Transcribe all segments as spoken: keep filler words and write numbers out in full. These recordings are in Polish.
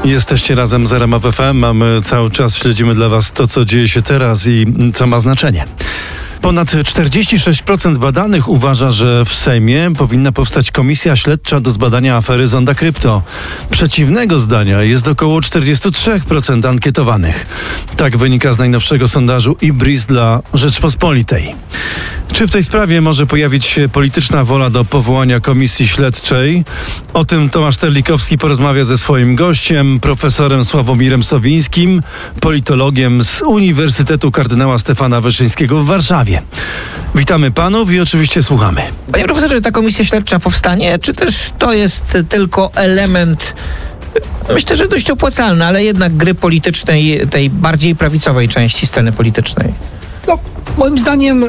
Jesteście razem z R M F F M. Mamy cały czas, śledzimy dla Was to, co dzieje się teraz i co ma znaczenie. Ponad czterdzieści sześć procent badanych uważa, że w Sejmie powinna powstać komisja śledcza do zbadania afery Zonda Krypto. Przeciwnego zdania jest około czterdzieści trzy procent ankietowanych. Tak wynika z najnowszego sondażu IBRIS dla Rzeczpospolitej. Czy w tej sprawie może pojawić się polityczna wola do powołania komisji śledczej? O tym Tomasz Terlikowski porozmawia ze swoim gościem, profesorem Sławomirem Sowińskim, politologiem z Uniwersytetu Kardynała Stefana Wyszyńskiego w Warszawie. Witamy panów i oczywiście słuchamy. Panie profesorze, ta komisja śledcza powstanie, czy też to jest tylko element, myślę, że dość opłacalny, ale jednak gry politycznej, tej bardziej prawicowej części sceny politycznej? No, moim zdaniem y,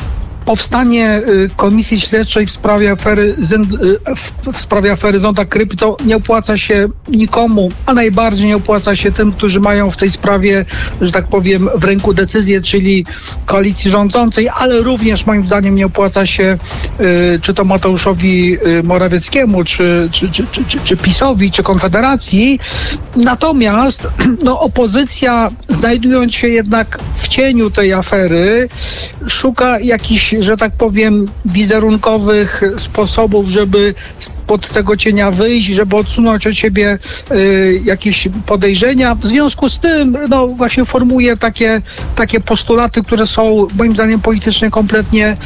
powstanie y, komisji śledczej w sprawie afery Zend, y, w, w sprawie afery Zonda Krypto nie opłaca się nikomu, a najbardziej nie opłaca się tym, którzy mają w tej sprawie, że tak powiem, w ręku decyzję, czyli koalicji rządzącej, ale również moim zdaniem nie opłaca się y, czy to Mateuszowi y, Morawieckiemu, czy, czy, czy, czy, czy, czy PiS-owi, czy Konfederacji. Natomiast no, opozycja, znajdując się jednak w cieniu tej afery, szuka jakichś, że tak powiem, wizerunkowych sposobów, żeby spod tego cienia wyjść, żeby odsunąć od siebie y, jakieś podejrzenia. W związku z tym, no właśnie formuje takie, takie postulaty, które są moim zdaniem politycznie kompletnie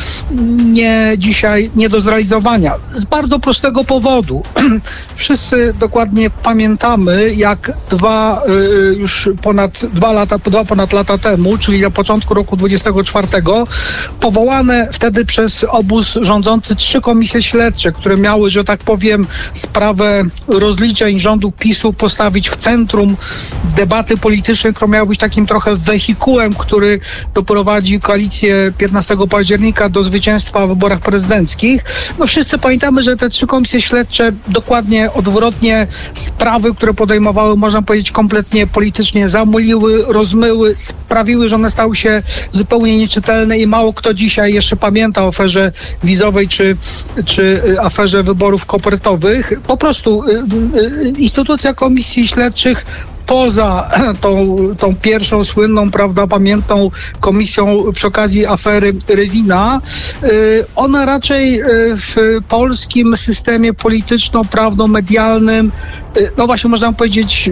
nie dzisiaj nie do zrealizowania. Z bardzo prostego powodu. Wszyscy dokładnie pamiętamy, jak dwa y, już ponad dwa lata, dwa ponad lata temu, czyli na początku roku dwudziestego czwartego, powołane wtedy przez obóz rządzący trzy komisje śledcze, które miały, że tak powiem, sprawę rozliczeń rządu PiS-u postawić w centrum debaty politycznej, która miała być takim trochę wehikułem, który doprowadzi koalicję piętnastego października do zwycięstwa w wyborach prezydenckich. No wszyscy pamiętamy, że te trzy komisje śledcze dokładnie odwrotnie sprawy, które podejmowały, można powiedzieć, kompletnie politycznie zamuliły, rozmyły, sprawiły, że one stały się zupełnie nieczytelne i mało kto dzisiaj jeszcze pamięta o aferze wizowej czy, czy aferze wyborów kopertowych. Po prostu y, y, instytucja komisji śledczych poza tą, tą pierwszą słynną, prawda, pamiętną komisją przy okazji afery Rywina, y, ona raczej y, w polskim systemie polityczno-prawno-medialnym y, no właśnie można powiedzieć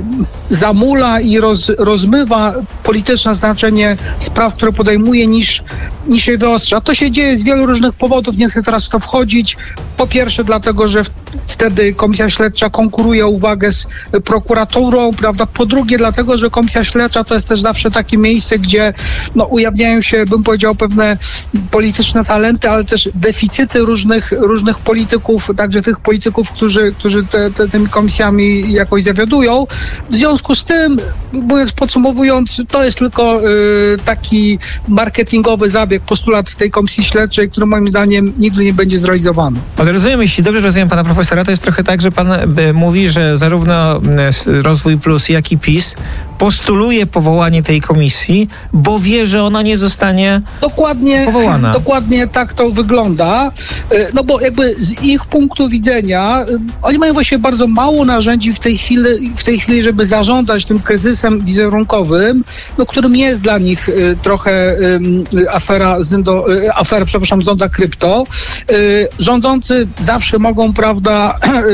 zamula i roz, rozmywa polityczne znaczenie spraw, które podejmuje, niż, niż je wyostrza. To się dzieje z wielu różnych powodów, nie chcę teraz w to wchodzić. Po pierwsze dlatego, że w, wtedy komisja śledcza konkuruje o uwagę z prokuraturą, prawda? Po drugie dlatego, że komisja śledcza to jest też zawsze takie miejsce, gdzie no, ujawniają się, bym powiedział, pewne polityczne talenty, ale też deficyty różnych, różnych polityków, także tych polityków, którzy, którzy te, te, tymi komisjami jakoś zawiadują. W związku z tym, mówiąc, podsumowując, to jest tylko y, taki marketingowy zabieg, postulat tej komisji śledczej, który moim zdaniem nigdy nie będzie zrealizowany. Ale rozumiem, jeśli dobrze rozumiem pana profesora, to jest trochę tak, że pan y, mówi, że zarówno y, Rozwój Plus, jak i PiS postuluje powołanie tej komisji, bo wie, że ona nie zostanie dokładnie, powołana. Dokładnie tak to wygląda. No bo jakby z ich punktu widzenia oni mają właśnie bardzo mało narzędzi w tej chwili, w tej chwili, żeby zarządzać tym kryzysem wizerunkowym, no, którym jest dla nich trochę afera, Zindo, afera, przepraszam, Zonda Krypto. Rządzący zawsze mogą, prawda,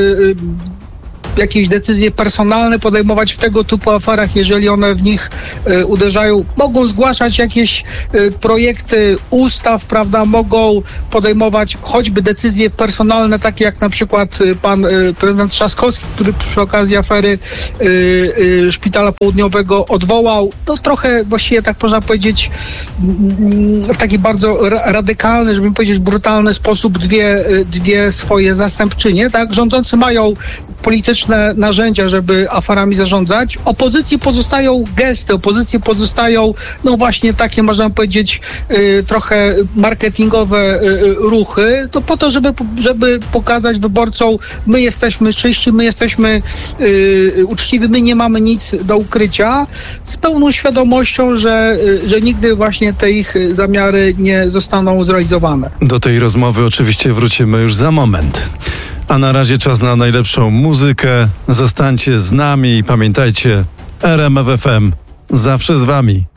jakieś decyzje personalne podejmować w tego typu aferach, jeżeli one w nich y, uderzają. Mogą zgłaszać jakieś y, projekty ustaw, prawda, mogą podejmować choćby decyzje personalne, takie jak na przykład y, pan y, prezydent Trzaskowski, który przy okazji afery y, y, Szpitala Południowego odwołał, no trochę właściwie tak można powiedzieć y, w taki bardzo ra- radykalny, żeby powiedzieć brutalny sposób dwie, y, dwie swoje zastępczynie, tak? Rządzący mają polityczne narzędzia, żeby aferami zarządzać. Opozycji pozostają gesty, opozycji pozostają, no właśnie takie, można powiedzieć, y, trochę marketingowe y, ruchy, to po to, żeby, żeby pokazać wyborcom, my jesteśmy czyści, my jesteśmy y, uczciwi, my nie mamy nic do ukrycia, z pełną świadomością, że, y, że nigdy właśnie te ich zamiary nie zostaną zrealizowane. Do tej rozmowy oczywiście wrócimy już za moment. A na razie czas na najlepszą muzykę. Zostańcie z nami i pamiętajcie, R M F F M zawsze z wami.